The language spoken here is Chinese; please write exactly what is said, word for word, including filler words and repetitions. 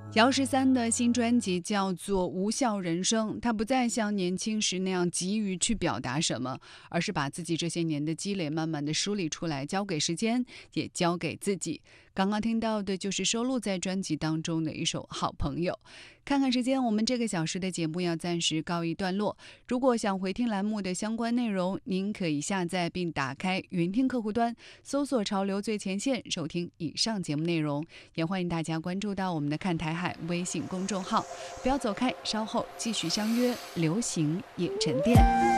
姚十三的新专辑叫做《无效人生》，他不再像年轻时那样急于去表达什么，而是把自己这些年的积累慢慢的梳理出来，交给时间，也交给自己。刚刚听到的就是收录在专辑当中的一首《好朋友》。看看时间，我们这个小时的节目要暂时告一段落。如果想回听栏目的相关内容，您可以下载并打开云听客户端，搜索潮流最前线，收听以上节目内容。也欢迎大家关注到我们的看台海微信公众号。不要走开，稍后继续相约流行也沉淀。